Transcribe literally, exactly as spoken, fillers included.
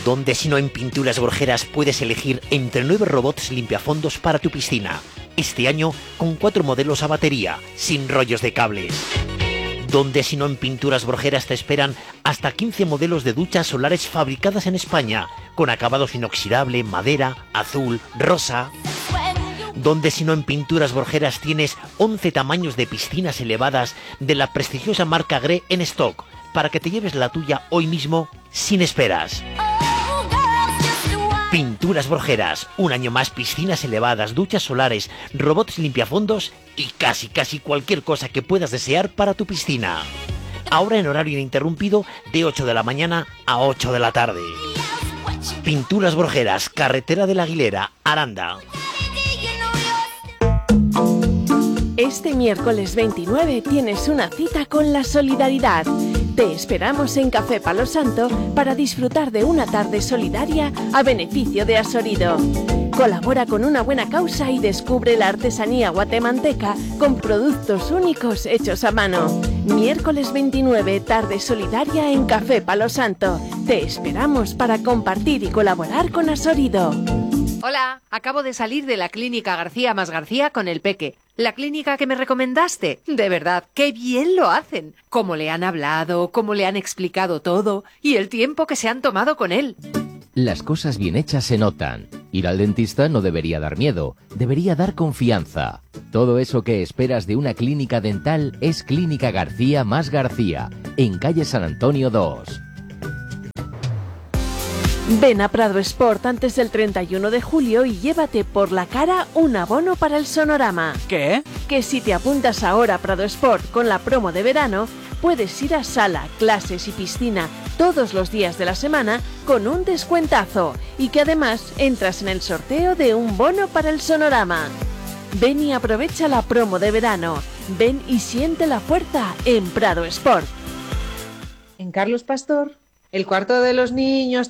Donde si no en Pinturas Borjeras puedes elegir entre nueve robots limpiafondos para tu piscina. Este año con cuatro modelos a batería, sin rollos de cables. Donde si no en Pinturas Borjeras te esperan hasta quince modelos de duchas solares fabricadas en España, con acabados inoxidable, madera, azul, rosa. Donde si no en Pinturas Borjeras tienes once tamaños de piscinas elevadas de la prestigiosa marca Gré en stock, para que te lleves la tuya hoy mismo sin esperas. Pinturas Borjeras, un año más piscinas elevadas, duchas solares, robots limpiafondos y casi casi cualquier cosa que puedas desear para tu piscina. Ahora en horario ininterrumpido de ocho de la mañana a ocho de la tarde. Pinturas Borjeras, carretera de la Aguilera, Aranda. Este miércoles veintinueve tienes una cita con la solidaridad. Te esperamos en Café Palo Santo para disfrutar de una tarde solidaria a beneficio de Asorido. Colabora con una buena causa y descubre la artesanía guatemalteca con productos únicos hechos a mano. Miércoles veintinueve, tarde solidaria en Café Palo Santo. Te esperamos para compartir y colaborar con Asorido. Hola, acabo de salir de la clínica García más García con el Peque. La clínica que me recomendaste. De verdad, qué bien lo hacen. Cómo le han hablado, cómo le han explicado todo y el tiempo que se han tomado con él. Las cosas bien hechas se notan. Ir al dentista no debería dar miedo, debería dar confianza. Todo eso que esperas de una clínica dental es Clínica García más García, en calle San Antonio dos. Ven a Prado Sport antes del treinta y uno de julio y llévate por la cara un abono para el sonorama. ¿Qué? Que si te apuntas ahora a Prado Sport con la promo de verano, puedes ir a sala, clases y piscina todos los días de la semana con un descuentazo y que además entras en el sorteo de un bono para el sonorama. Ven y aprovecha la promo de verano. Ven y siente la fuerza en Prado Sport. En Carlos Pastor, el cuarto de los niños